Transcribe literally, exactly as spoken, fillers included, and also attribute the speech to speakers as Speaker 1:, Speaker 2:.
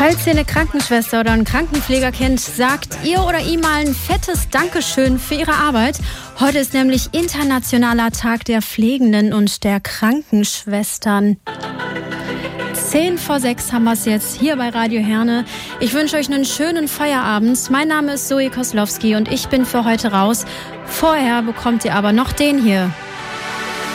Speaker 1: Falls ihr eine Krankenschwester oder einen Krankenpfleger kennt, sagt ihr oder ihm mal ein fettes Dankeschön für ihre Arbeit. Heute ist nämlich Internationaler Tag der Pflegenden und der Krankenschwestern. Zehn vor sechs haben wir es jetzt hier bei Radio Herne. Ich wünsche euch einen schönen Feierabend. Mein Name ist Zoe Koslowski und ich bin für heute raus. Vorher bekommt ihr aber noch den hier.